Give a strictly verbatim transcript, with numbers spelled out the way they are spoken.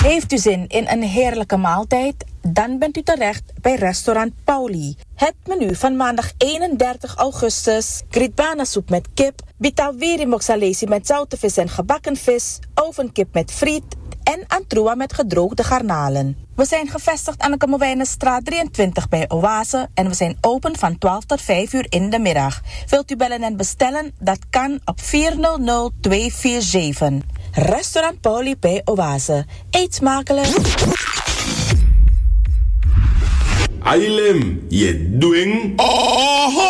Heeft u zin in een heerlijke maaltijd? Dan bent u terecht bij restaurant Pauli. Het menu van maandag eenendertig augustus: kritbanasoep met kip, bitawiri moxalesi met zoute vis en gebakken vis, ovenkip met friet en antroa met gedroogde garnalen. We zijn gevestigd aan de Kamowijnenstraat drieëntwintig bij Oase en we zijn open van twaalf tot vijf uur in de middag. Wilt u bellen en bestellen? Dat kan op vier nul nul twee vier zeven. Restaurant Pauli bij Oase. Eet smakelijk. Ailem, je doing? Oh.